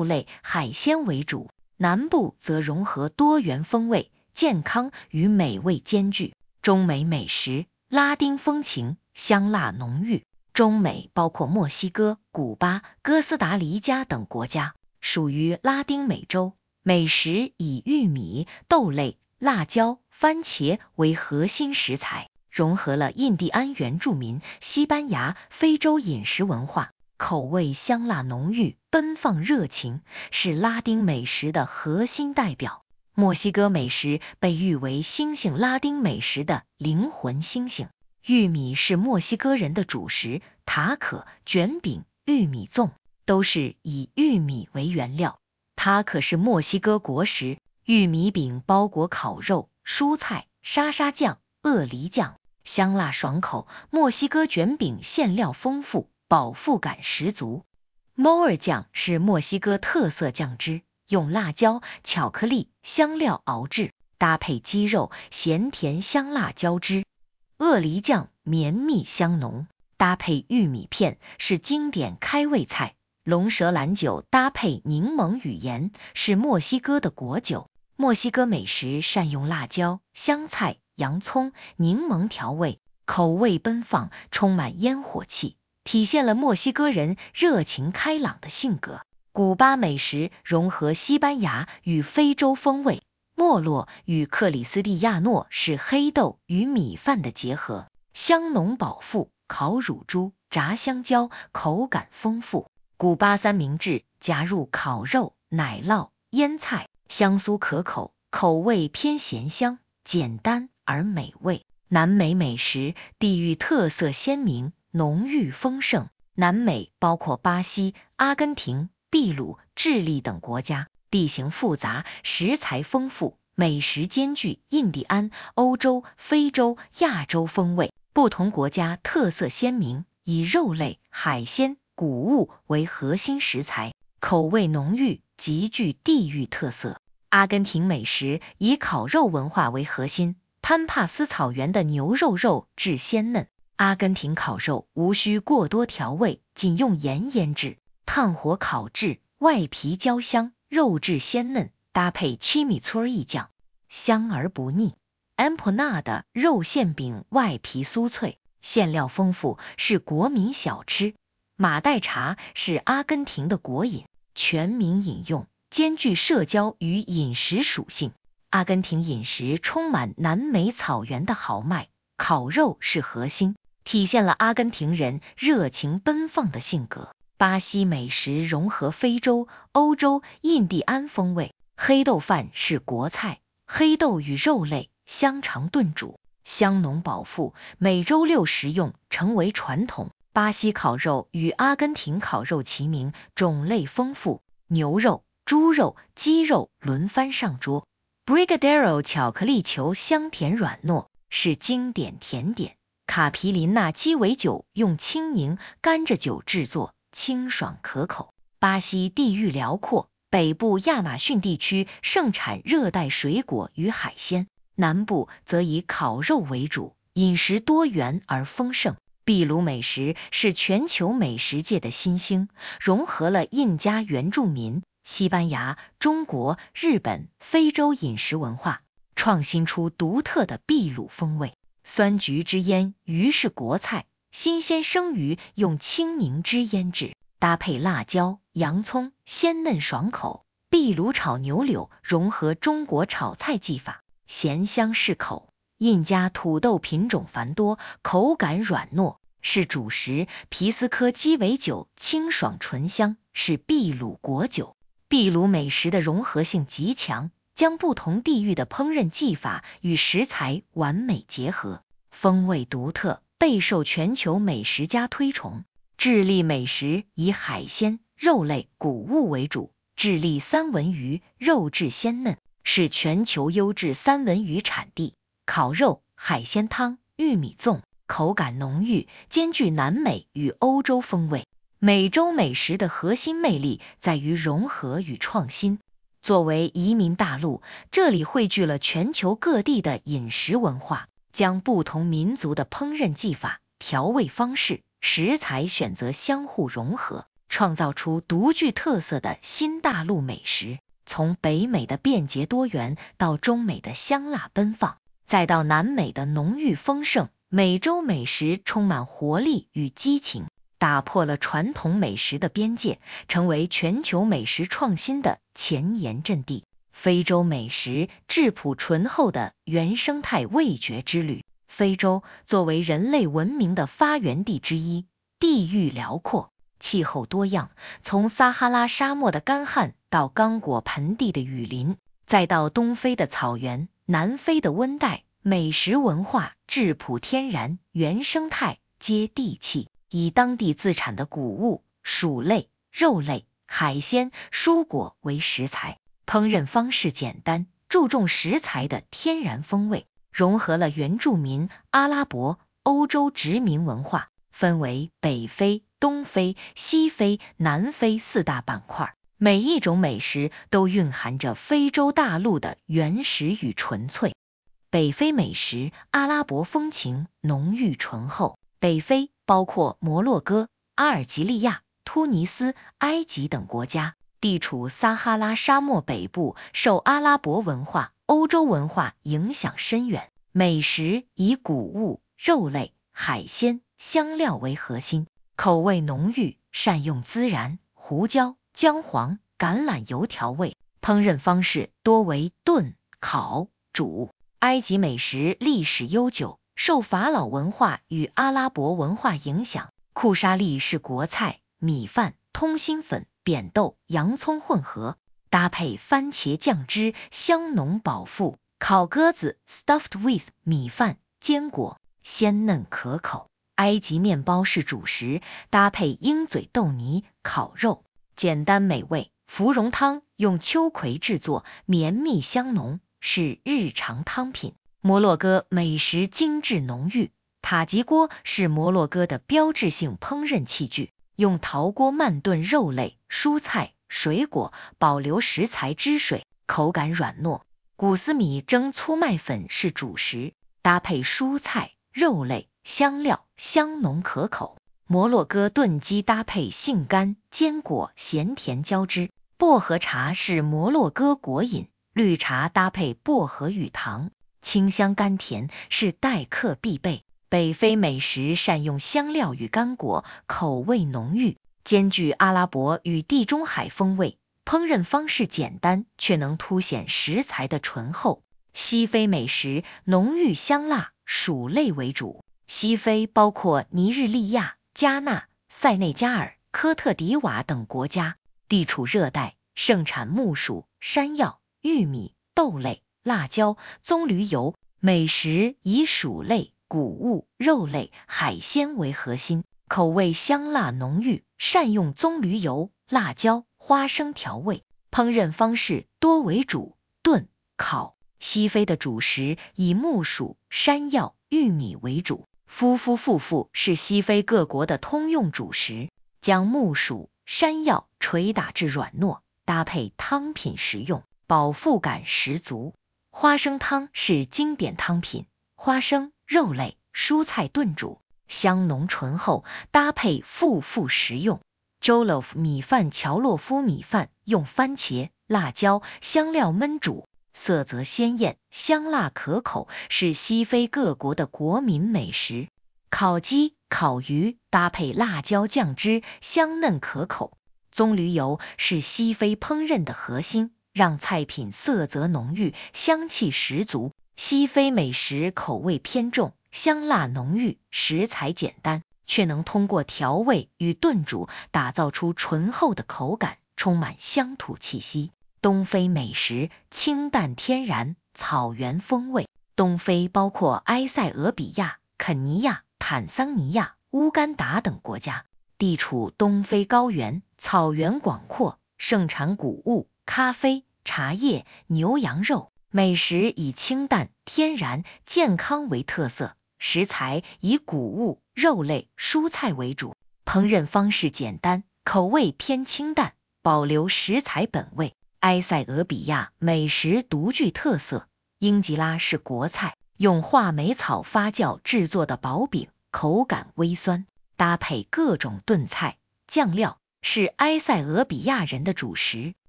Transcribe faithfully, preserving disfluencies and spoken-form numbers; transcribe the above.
肉类、海鲜为主，南部则融合多元风味，健康与美味兼具。中美美食，拉丁风情，香辣浓郁。中美包括墨西哥、古巴、哥斯达黎加等国家，属于拉丁美洲。美食以玉米、豆类、辣椒、番茄为核心食材，融合了印第安原住民、西班牙、非洲饮食文化，口味香辣浓郁，奔放热情，是拉丁美食的核心代表。墨西哥美食被誉为新兴拉丁美食的灵魂星星。玉米是墨西哥人的主食，塔可、卷饼、玉米粽都是以玉米为原料。塔可是墨西哥国食，玉米饼包裹烤肉、蔬菜、沙沙酱、鳄梨酱，香辣爽口。墨西哥卷饼馅料丰富，饱腹感十足。摩尔酱是墨西哥特色酱汁，用辣椒、巧克力、香料熬制，搭配鸡肉，咸甜香辣交织。鳄梨酱绵密香浓，搭配玉米片是经典开胃菜。龙舌兰酒搭配柠檬与盐是墨西哥的国酒。墨西哥美食善用辣椒、香菜、洋葱、柠檬调味，口味奔放，充满烟火气，体现了墨西哥人热情开朗的性格。古巴美食融合西班牙与非洲风味，没落与克里斯蒂亚诺是黑豆与米饭的结合，香浓饱腹，烤乳猪、炸香蕉，口感丰富。古巴三明治加入烤肉、奶酪、腌菜，香酥可口，口味偏咸香，简单而美味。南美美食地域特色鲜明，浓郁丰盛。南美包括巴西、阿根廷、秘鲁、智利等国家，地形复杂，食材丰富，美食兼具印第安、欧洲、非洲、亚洲风味。不同国家特色鲜明，以肉类、海鲜、谷物为核心食材，口味浓郁，极具地域特色。阿根廷美食以烤肉文化为核心，潘帕斯草原的牛肉肉质鲜嫩。阿根廷烤肉无需过多调味，仅用盐腌制，炭火烤制，外皮焦香，肉质鲜嫩，搭配 chimichurri 酱，香而不腻。empanada 肉馅饼外皮酥脆，馅料丰富，是国民小吃。马黛茶是阿根廷的国饮，全民饮用，兼具社交与饮食属性。阿根廷饮食充满南美草原的豪迈，烤肉是核心，体现了阿根廷人热情奔放的性格。巴西美食融合非洲、欧洲、印第安风味，黑豆饭是国菜，黑豆与肉类香肠炖煮，香浓饱腹，每周六食用，成为传统。巴西烤肉与阿根廷烤肉齐名，种类丰富，牛肉、猪肉、鸡肉轮番上桌。Brigadeiro 巧克力球香甜软糯，是经典甜点。卡皮林纳鸡尾酒用青柠、甘蔗酒制作，清爽可口。巴西地域辽阔，北部亚马逊地区盛产热带水果与海鲜，南部则以烤肉为主，饮食多元而丰盛。秘鲁美食是全球美食界的新星，融合了印加原住民、西班牙、中国、日本、非洲饮食文化，创新出独特的秘鲁风味。酸橘汁腌鱼是国菜，新鲜生鱼用青柠汁腌制，搭配辣椒、洋葱，鲜嫩爽口。秘鲁炒牛柳融合中国炒菜技法，咸香适口。印加土豆品种繁多，口感软糯，是主食。皮斯科鸡尾酒清爽醇香，是秘鲁国酒。秘鲁美食的融合性极强，将不同地域的烹饪技法与食材完美结合，风味独特，备受全球美食家推崇。智利美食以海鲜、肉类、谷物为主，智利三文鱼肉质鲜嫩，是全球优质三文鱼产地。烤肉、海鲜汤、玉米粽，口感浓郁，兼具南美与欧洲风味。美洲美食的核心魅力在于融合与创新。作为移民大陆，这里汇聚了全球各地的饮食文化，将不同民族的烹饪技法、调味方式、食材选择相互融合， 创造出独具特色的新大陆美食。从北美的便捷多元，到中美的香辣奔放，再到南美的浓郁丰盛，美洲美食充满活力与激情，打破了传统美食的边界，成为全球美食创新的前沿阵地。非洲美食质朴醇厚的原生态味觉之旅。非洲作为人类文明的发源地之一，地域辽阔，气候多样，从撒哈拉沙漠的干旱到刚果盆地的雨林，再到东非的草原、南非的温带，美食文化质朴天然，原生态接地气，以当地自产的谷物、薯类、肉类、海鲜、蔬果为食材，烹饪方式简单，注重食材的天然风味，融合了原住民、阿拉伯、欧洲殖民文化，分为北非、东非、西非、南非四大板块。每一种美食都蕴含着非洲大陆的原始与纯粹。北非美食，阿拉伯风情浓郁醇厚。北非包括摩洛哥、阿尔及利亚、突尼斯、埃及等国家，地处撒哈拉沙漠北部，受阿拉伯文化、欧洲文化影响深远。美食以谷物、肉类、海鲜、香料为核心，口味浓郁，善用孜然、胡椒、姜黄、橄榄油调味，烹饪方式多为炖、烤、煮。埃及美食历史悠久，受法老文化与阿拉伯文化影响。库沙利是国菜，米饭、通心粉、扁豆、洋葱混合，搭配番茄酱汁，香浓饱腹。烤鸽子 stuffed with 米饭、坚果，鲜嫩可口。埃及面包是主食，搭配鹰嘴豆泥、烤肉，简单美味。芙蓉汤用秋葵制作，绵密香浓，是日常汤品。摩洛哥美食精致浓郁，塔吉锅是摩洛哥的标志性烹饪器具，用陶锅慢炖肉类、蔬菜、水果，保留食材汁水，口感软糯。古斯米蒸粗麦粉是主食，搭配蔬菜、肉类、香料，香浓可口。摩洛哥炖鸡搭配杏干、坚果，咸甜交织。薄荷茶是摩洛哥国饮，绿茶搭配薄荷与糖，清香甘甜，是待客必备。北非美食善用香料与干果，口味浓郁，兼具阿拉伯与地中海风味，烹饪方式简单，却能凸显食材的醇厚。西非美食浓郁香辣，薯类为主。西非包括尼日利亚、加纳、塞内加尔、科特迪瓦等国家，地处热带，盛产木薯、山药、玉米、豆类、辣椒、棕榈油。美食以薯类、谷物、肉类、海鲜为核心，口味香辣浓郁，善用棕榈油、辣椒、花生调味，烹饪方式多为煮、炖、烤。西非的主食以木薯、山药、玉米为主。夫夫妇妇是西非各国的通用主食，将木薯、山药捶打至软糯，搭配汤品食用，饱腹感十足。花生汤是经典汤品，花生、肉类、蔬菜炖煮，香浓醇厚，搭配富富食用。Jollof 米饭，乔洛夫米饭用番茄、辣椒、香料焖煮，色泽鲜艳，香辣可口，是西非各国的国民美食。烤鸡、烤鱼搭配辣椒酱汁，香嫩可口。棕榈油是西非烹饪的核心，让菜品色泽浓郁，香气十足。西非美食口味偏重，香辣浓郁，食材简单，却能通过调味与炖煮打造出醇厚的口感，充满乡土气息。东非美食清淡天然，草原风味。东非包括埃塞俄比亚、肯尼亚、坦桑尼亚、乌干达等国家，地处东非高原，草原广阔，盛产谷物、咖啡、茶叶、牛羊肉。美食以清淡、天然、健康为特色，食材以谷物、肉类、蔬菜为主，烹饪方式简单，口味偏清淡，保留食材本味。埃塞俄比亚美食独具特色，英吉拉是国菜，用话梅草发酵制作的薄饼，口感微酸，搭配各种炖菜、酱料， 是埃塞俄比亚人的主食。